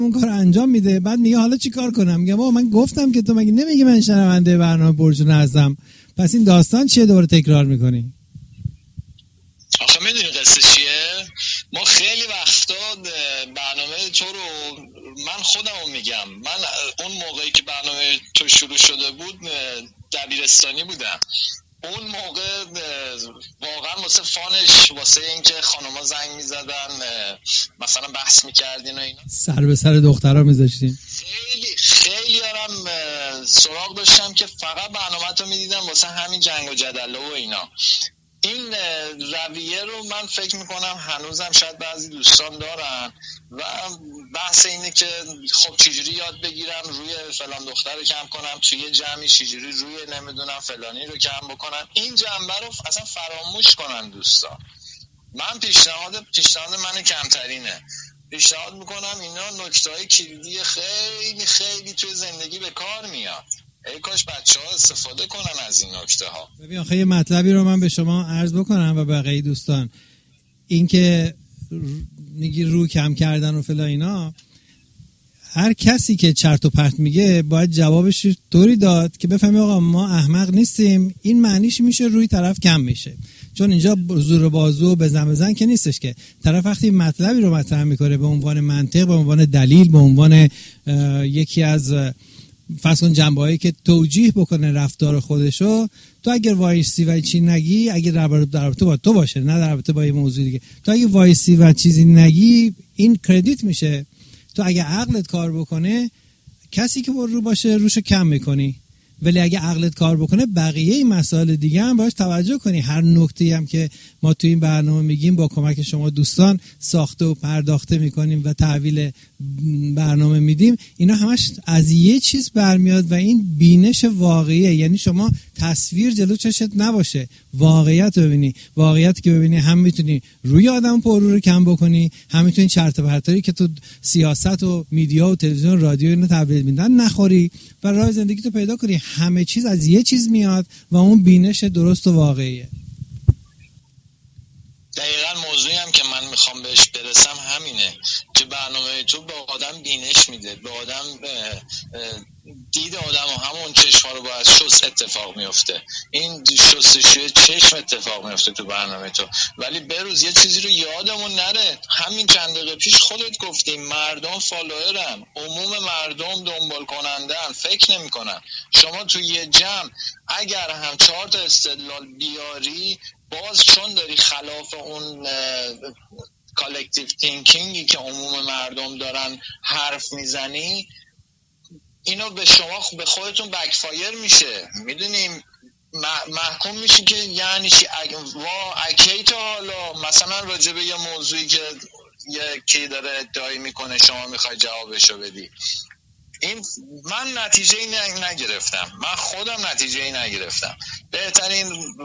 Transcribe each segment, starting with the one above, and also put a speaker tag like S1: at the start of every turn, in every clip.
S1: اون کار انجام میده، بعد میگه حالا چی کار کنم؟ میگه بابا من گفتم که تو مگه نمیگی من شنونده برنامه پرجون هستم، پس این داستان چیه دوباره تکرار میکنی؟
S2: آخه میدونی قصه چیه؟ ما خیلی وقتا برنامه تو رو، من خودم رو میگم، من اون موقعی که برنامه تو شروع شده بود دبیرستانی بودم. اون موقع واقعا واسه فانش، واسه اینکه خانوما زنگ میزدن مثلا بحث میکردین و اینا،
S1: سر به سر دخترها میذاشتین.
S2: خیلی هم سراغ داشتم که فقط برنامه تو میدیدم واسه همین جنگ و جدل و اینا. این رویه رو من فکر میکنم هنوزم شاید بعضی دوستان دارن و بحث اینه که خب چجوری یاد بگیرم روی فلان دختر رو کم کنم، توی جمعی چجوری روی نمیدونم فلانی رو کم بکنم. این جنبه رو اصلا فراموش کنن دوستان. من پیشنهاد من کمترینه، پیشنهاد میکنم اینا نکته‌های کلیدی خیلی خیلی توی زندگی به کار میاد. ای کاش بچه‌ها استفاده کنن از این نکته‌ها.
S1: ببین آخه یه مطلبی رو من به شما عرض بکنم و بقیه دوستان، این که میگی رو کم کردن و فلا اینا، هر کسی که چرت و پرت میگه باید جوابش طوری داد که بفهمی آقا ما احمق نیستیم، این معنیش میشه روی طرف کم میشه. چون اینجا زور بازو بزن که نیستش، که طرف وقتی مطلبی رو مطرح میکنه به عنوان منطق، به عنوان دلیل، به عنوان یکی از فصل جنبه‌هایی که توجیه بکنه رفتار خودشو، تو اگر وایسی و چی نگی، اگر در رابطه با تو باشه نه در رابطه با یه موضوع دیگه، تو اگه وایسی و چیزی نگی این کردیت میشه. تو اگه عقلت کار بکنه، کسی که رو باشه روشو کم میکنی، ولی اگه عقلت کار بکنه بقیه این مسائل دیگه هم باش توجه کنی. هر نکته‌ای هم که ما تو این برنامه میگیم با کمک شما دوستان ساخته و پرداخته میکنیم و تحویل برنامه میدیم، اینا همش از یه چیز برمیاد و این بینش واقعیه. یعنی شما تصویر جلو چشت نباشه، واقعیت رو ببینی. واقعیت که ببینی هم میتونی روی آدم پررو رو کم بکنی، هم میتونی چرت و پرتایی که تو سیاست و میدیا و تلویزیون و رادیو اینو تحویل میدن نخوری و راه زندگی تو پیدا کنی. همه چیز از یه چیز میاد و اون بینش درست و واقعیه.
S2: دقیقاً موضوعی هم که من میخوام بهش برسم همینه که برنامه تو به آدم بینش میده، به آدم دید آدم و همون چشما رو باید شست اتفاق میفته. این شستشوی چشم اتفاق میفته تو برنامه تو. ولی بروز یه چیزی رو یادمون نره، همین چند دقیقه پیش خودت گفتی مردم فالوورن، عموم مردم دنبال کنندن، فکر نمی کنن. شما تو یه جمع اگر هم 4 تا استدلال بیاری، باز چون داری خلاف اون کالکتیو تینکینگی که عموم مردم دارن حرف میزنی، اینو به شما به خودتون بکفایر میشه. میدونیم محکوم میشه که یعنی چی، اکی تا حالا مثلا راجع به یه موضوعی که یکی داره ادعایی میکنه شما میخوای جوابشو بدی. این من نتیجه نگرفتم، من خودم نتیجه نگرفتم. بهترین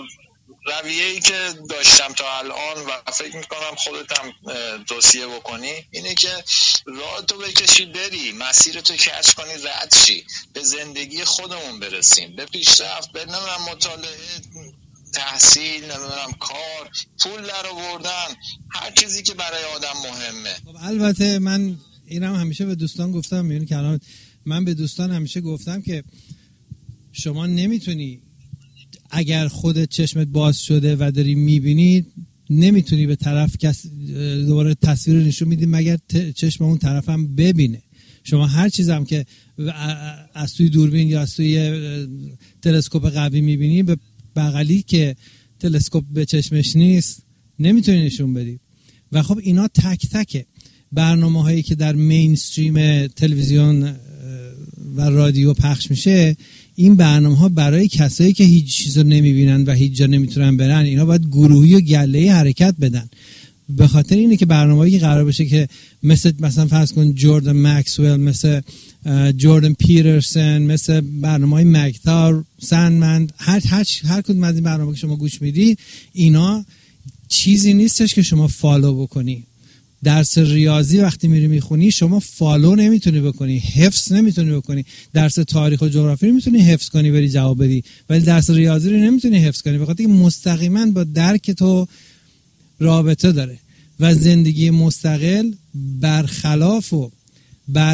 S2: رویه‌ای که داشتم تا الان و فکر میکنم خودت هم توصیه بکنی اینه که راه تو بکشی، بری مسیر تو کج کنی، رد شی، به زندگی خودمون برسیم، به پیشرفت، به نمیدونم مطالعه، تحصیل، نمیدونم کار، پول در آوردن، هر چیزی که برای آدم مهمه.
S1: خب البته من اینم همیشه به دوستان گفتم، میبینی که الان من به دوستان همیشه گفتم که شما نمیتونی اگر خودت چشمت باز شده و داری میبینی، نمیتونی به طرف کس دوباره تصویر نشون میدی مگر چشم اون طرف هم ببینه. شما هر چیزم که از توی دوربین یا از توی تلسکوپ قوی میبینی، به بغلی که تلسکوپ به چشمش نیست نمیتونی نشون بدی. و خب اینا تک تکه برنامه هایی که در مینستریم تلویزیون و رادیو پخش میشه، این برنامه ها برای کسایی که هیچ چیز رو نمیبینن و هیچ جا نمیتونن برن، اینا باید گروهی و گله‌ای حرکت بدن. به خاطر اینه که برنامه‌ای که قرار بشه که مثلا فرض کن جوردن مکسول، مثل جوردن پیترسن، مثل برنامه‌های مکتار، سندمن، هر کدوم از این برنامه‌ها که شما گوش میدی، اینا چیزی نیستش که شما فالو بکنی. درس ریاضی وقتی میری میخونی شما فالو نمیتونی بکنی، حفظ نمیتونی بکنی. درس تاریخ و جغرافی میتونی حفظ کنی بری جواب بدی، ولی درس ریاضی رو نمیتونی حفظ کنی، بخاطر اینکه مستقیما با درک تو رابطه داره. و زندگی مستقل برخلاف و بر